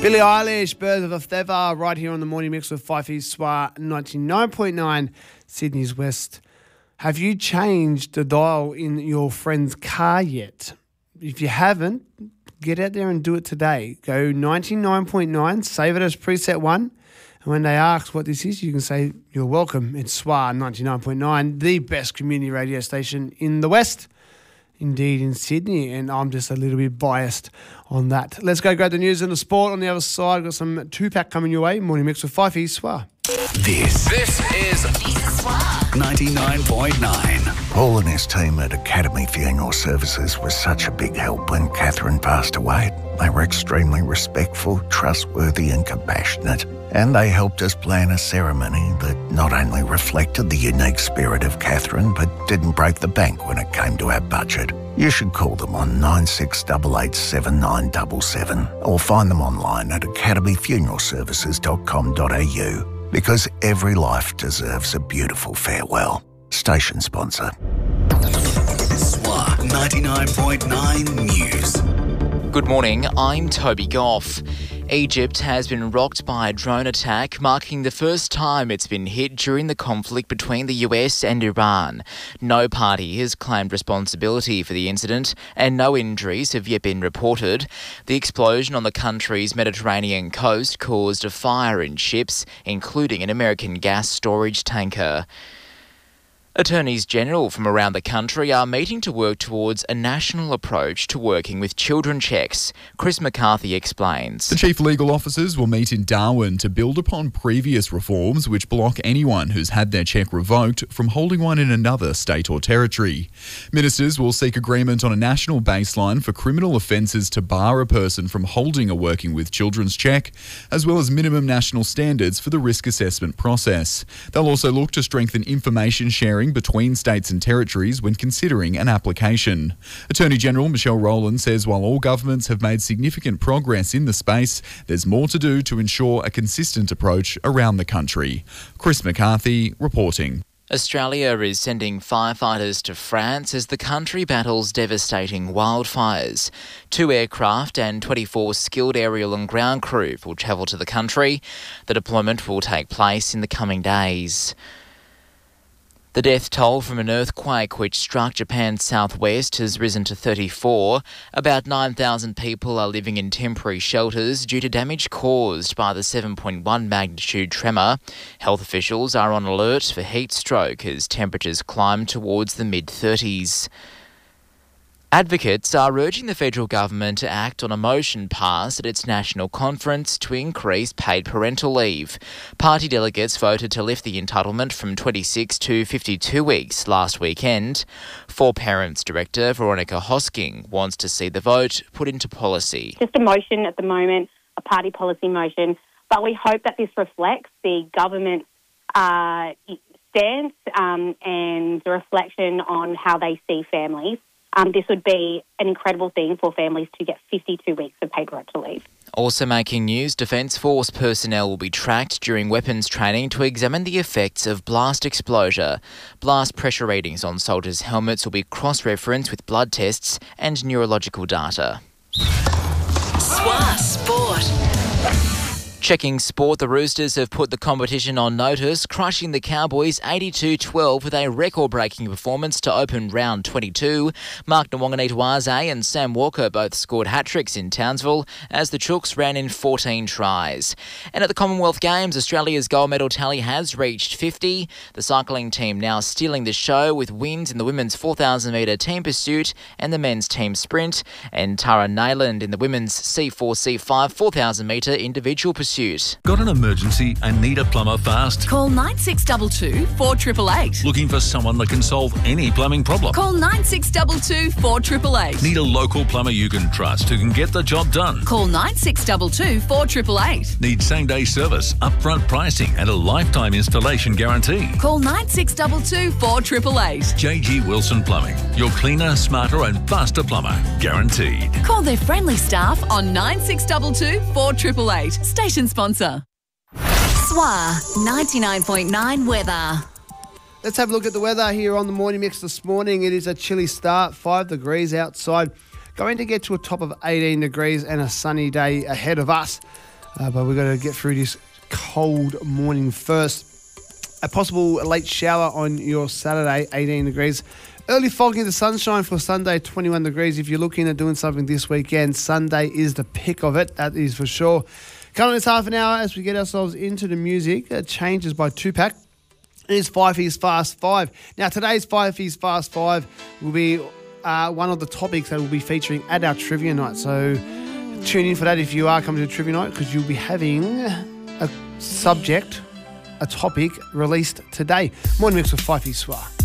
Billie Eilish, Birds of a Feather, right here on the Morning Mix with Fifey Swar 99.9 Sydney's West. Have you changed the dial in your friend's car yet? If you haven't, get out there and do it today. Go 99.9, save it as preset 1. And when they ask what this is, you can say, you're welcome. It's Swar 99.9, the best community radio station in the West. Indeed, in Sydney, and I'm just a little bit biased on that. Let's go grab the news and the sport on the other side. I've got some two-pack coming your way. Morning Mix with Fifey Swar. This is 99.9. Paul and his team at Academy Funeral Services was such a big help when Catherine passed away. They were extremely respectful, trustworthy and compassionate. And they helped us plan a ceremony that not only reflected the unique spirit of Catherine, but didn't break the bank when it came to our budget. You should call them on 96887977 or find them online at academyfuneralservices.com.au, because every life deserves a beautiful farewell. Station sponsor. Swar 99.9 News. Good morning, I'm Toby Goff. Egypt has been rocked by a drone attack, marking the first time it's been hit during the conflict between the US and Iran. No party has claimed responsibility for the incident, and no injuries have yet been reported. The explosion on the country's Mediterranean coast caused a fire in ships, including an American gas storage tanker. Attorneys General from around the country are meeting to work towards a national approach to working with children checks. Chris McCarthy explains. The chief legal officers will meet in Darwin to build upon previous reforms which block anyone who's had their check revoked from holding one in another state or territory. Ministers will seek agreement on a national baseline for criminal offences to bar a person from holding a working with children's check, as well as minimum national standards for the risk assessment process. They'll also look to strengthen information sharing between states and territories when considering an application. Attorney General Michelle Rowland says while all governments have made significant progress in the space, there's more to do to ensure a consistent approach around the country. Chris McCarthy reporting. Australia is sending firefighters to France as the country battles devastating wildfires. 2 aircraft and 24 skilled aerial and ground crew will travel to the country. The deployment will take place in the coming days. The death toll from an earthquake which struck Japan's southwest has risen to 34. About 9,000 people are living in temporary shelters due to damage caused by the 7.1 magnitude tremor. Health officials are on alert for heat stroke as temperatures climb towards the mid-30s. Advocates are urging the federal government to act on a motion passed at its national conference to increase paid parental leave. Party delegates voted to lift the entitlement from 26 to 52 weeks last weekend. For Parents Director Veronica Hosking wants to see the vote put into policy. Just a motion at the moment, a party policy motion, but we hope that this reflects the government's stance and the reflection on how they see families. This would be an incredible thing for families to get 52 weeks of paid parental leave. Also making news, Defence Force personnel will be tracked during weapons training to examine the effects of blast exposure. Blast pressure readings on soldiers' helmets will be cross-referenced with blood tests and neurological data. Swar Sport. Checking sport, the Roosters have put the competition on notice, crushing the Cowboys 82-12 with a record-breaking performance to open round 22. Mark Nwanganitawase and Sam Walker both scored hat-tricks in Townsville as the Chooks ran in 14 tries. And at the Commonwealth Games, Australia's gold medal tally has reached 50. The cycling team now stealing the show with wins in the women's 4,000-metre team pursuit and the men's team sprint, and Tara Nayland in the women's C4-C5 4,000-metre individual pursuit. Got an emergency and need a plumber fast? Call 9622 4888. Looking for someone that can solve any plumbing problem? Call 9622 4888. Need a local plumber you can trust who can get the job done? Call 9622 4888. Need same-day service, upfront pricing and a lifetime installation guarantee? Call 9622 4888. JG Wilson Plumbing. Your cleaner, smarter and faster plumber. Guaranteed. Call their friendly staff on 9622 4888. Station sponsor. Swar 99.9 weather. Let's have a look at the weather here on the Morning Mix this morning. It is a chilly start, 5 degrees outside. Going to get to a top of 18 degrees and a sunny day ahead of us. But we've got to get through this cold morning first. A possible late shower on your Saturday, 18 degrees. Early fog into sunshine for Sunday, 21 degrees. If you're looking at doing something this weekend, Sunday is the pick of it. That is for sure. Coming in this half an hour as we get ourselves into the music. Changes by Tupac. It is 5 E's Fast 5. Now, today's 5 E's Fast 5 will be one of the topics that we'll be featuring at our trivia night. So tune in for that if you are coming to trivia night, because you'll be having a subject, a topic released today. Morning Mix with 5 E's Swar.